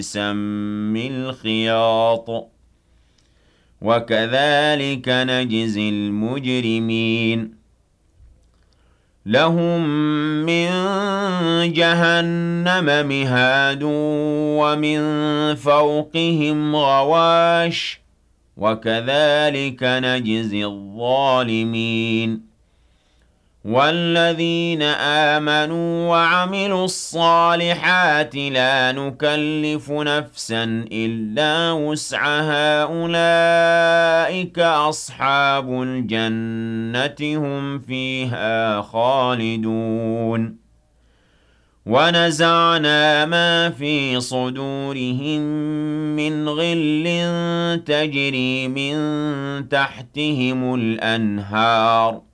سَمِّ الْخِيَاطِ وَكَذَلِكَ نَجْزِي الْمُجْرِمِينَ لَهُم مِّن جَهَنَّمَ مِهَادٌ وَمِن فَوْقِهِمْ غَوَاشٍ وَكَذَلِكَ نَجْزِي الظَّالِمِينَ وَالَّذِينَ آمَنُوا وَعَمِلُوا الصَّالِحَاتِ لَا نُكَلِّفُ نَفْسًا إِلَّا وُسْعَهَا أُولَٰئِكَ أَصْحَابُ الْجَنَّةِ هُمْ فِيهَا خَالِدُونَ وَنَزَعْنَا مَا فِي صُدُورِهِم مِّنْ غِلٍّ تَجْرِي مِن تَحْتِهِمُ الْأَنْهَارُ